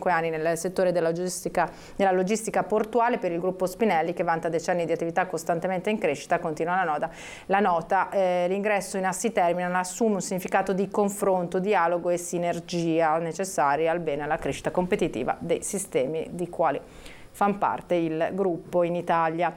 5 anni nel settore della logistica portuale per il gruppo Spinelli, che vanta decenni di attività costantemente in crescita. Continua la nota, l'ingresso in Assi Terminal assume un significato di confronto, dialogo e sinergia necessari al bene e alla crescita competitiva dei sistemi di quali fanno parte il gruppo in Italia.